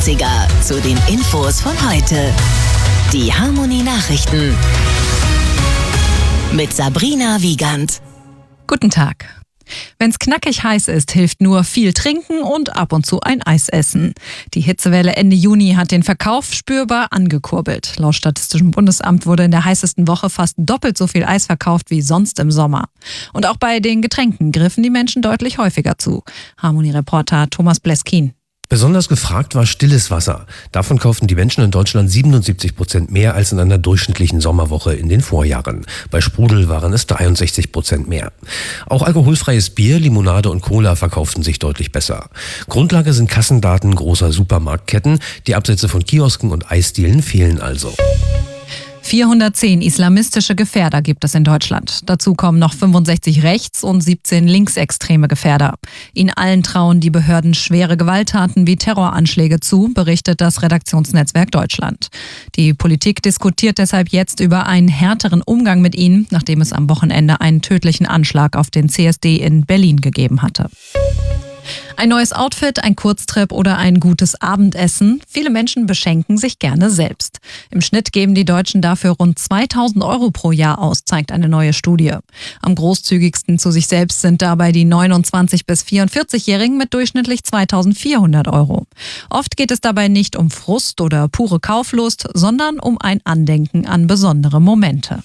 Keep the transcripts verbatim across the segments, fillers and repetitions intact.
achtziger zu den Infos von heute. Die Harmony Nachrichten mit Sabrina Wiegand. Guten Tag. Wenn's knackig heiß ist, hilft nur viel trinken und ab und zu ein Eis essen. Die Hitzewelle Ende Juni hat den Verkauf spürbar angekurbelt. Laut Statistischem Bundesamt wurde in der heißesten Woche fast doppelt so viel Eis verkauft wie sonst im Sommer. Und auch bei den Getränken griffen die Menschen deutlich häufiger zu. Harmony-Reporter Thomas Bleskin. Besonders gefragt war stilles Wasser. Davon kauften die Menschen in Deutschland siebenundsiebzig Prozent mehr als in einer durchschnittlichen Sommerwoche in den Vorjahren. Bei Sprudel waren es dreiundsechzig Prozent mehr. Auch alkoholfreies Bier, Limonade und Cola verkauften sich deutlich besser. Grundlage sind Kassendaten großer Supermarktketten. Die Absätze von Kiosken und Eisdielen fehlen also. vierhundertzehn islamistische Gefährder gibt es in Deutschland. Dazu kommen noch fünfundsechzig rechts- und siebzehn linksextreme Gefährder. Ihnen allen trauen die Behörden schwere Gewalttaten wie Terroranschläge zu, berichtet das Redaktionsnetzwerk Deutschland. Die Politik diskutiert deshalb jetzt über einen härteren Umgang mit ihnen, nachdem es am Wochenende einen tödlichen Anschlag auf den C S D in Berlin gegeben hatte. Ein neues Outfit, ein Kurztrip oder ein gutes Abendessen. Viele Menschen beschenken sich gerne selbst. Im Schnitt geben die Deutschen dafür rund zweitausend Euro pro Jahr aus, zeigt eine neue Studie. Am großzügigsten zu sich selbst sind dabei die neunundzwanzig- bis vierundvierzigjährigen mit durchschnittlich zweitausendvierhundert Euro. Oft geht es dabei nicht um Frust oder pure Kauflust, sondern um ein Andenken an besondere Momente.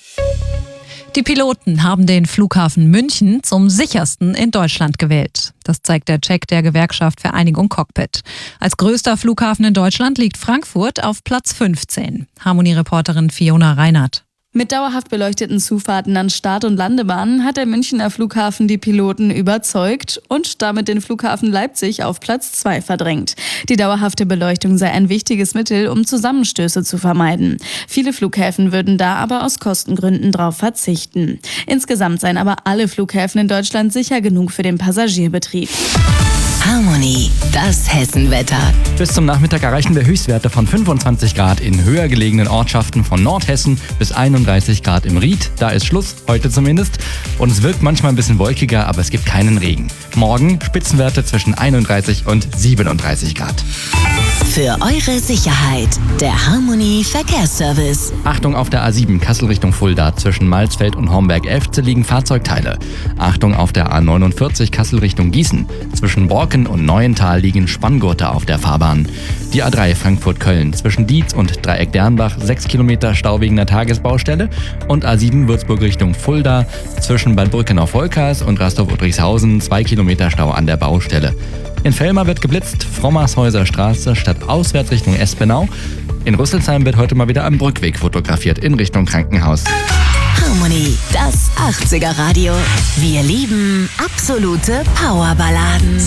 Die Piloten haben den Flughafen München zum sichersten in Deutschland gewählt. Das zeigt der Check der Gewerkschaft Vereinigung Cockpit. Als größter Flughafen in Deutschland liegt Frankfurt auf Platz fünfzehn. Harmony-Reporterin Fiona Reinhardt. Mit dauerhaft beleuchteten Zufahrten an Start- und Landebahnen hat der Münchner Flughafen die Piloten überzeugt und damit den Flughafen Leipzig auf Platz zwei verdrängt. Die dauerhafte Beleuchtung sei ein wichtiges Mittel, um Zusammenstöße zu vermeiden. Viele Flughäfen würden da aber aus Kostengründen drauf verzichten. Insgesamt seien aber alle Flughäfen in Deutschland sicher genug für den Passagierbetrieb. Harmony, das Hessenwetter. Bis zum Nachmittag erreichen wir Höchstwerte von fünfundzwanzig Grad in höher gelegenen Ortschaften von Nordhessen bis einunddreißig Grad im Ried. Da ist Schluss, heute zumindest. Und es wirkt manchmal ein bisschen wolkiger, aber es gibt keinen Regen. Morgen Spitzenwerte zwischen einunddreißig und siebenunddreißig Grad. Für eure Sicherheit, der Harmony Verkehrsservice. Achtung auf der A sieben Kassel Richtung Fulda. Zwischen Malsfeld und Homberg-Elfze liegen Fahrzeugteile. Achtung auf der A neunundvierzig Kassel Richtung Gießen. Zwischen Borken und Neuental liegen Spanngurte auf der Fahrbahn. Die A drei Frankfurt-Köln. Zwischen Dietz und Dreieck Dernbach sechs Kilometer Stau wegen der Tagesbaustelle. Und A sieben Würzburg Richtung Fulda. Zwischen Bad Brückenau-Volkers und Rastow-Udrichshausen zwei Kilometer Stau an der Baustelle. In Vellmar wird geblitzt, Frommershäuser Straße statt auswärts Richtung Espenau. In Rüsselsheim wird heute mal wieder am Brückweg fotografiert in Richtung Krankenhaus. Harmony, das achtziger Radio. Wir lieben absolute Powerballaden.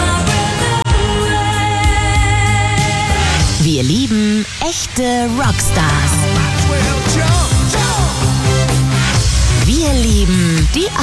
Wir lieben echte Rockstars. Wir lieben die